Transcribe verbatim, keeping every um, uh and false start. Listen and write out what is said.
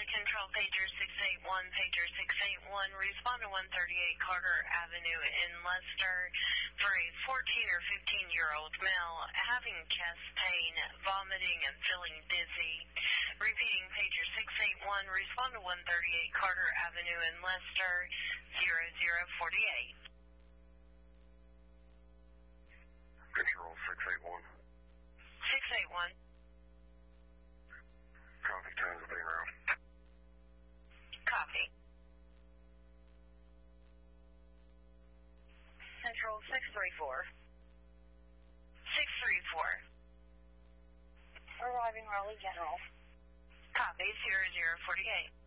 Control, pager six eight one, pager six eight one, respond to one thirty-eight Carter Avenue in Leicester for a fourteen or fifteen-year-old male having chest pain, vomiting, and feeling dizzy. Repeating, pager six eight one, respond to one thirty-eight Carter Avenue in Leicester, zero zero four eight. Control six eight one. six eight one. Copy, time's being around. Copy. Central six three four. six three four. Arriving Raleigh General. Copy, zero zero four eight.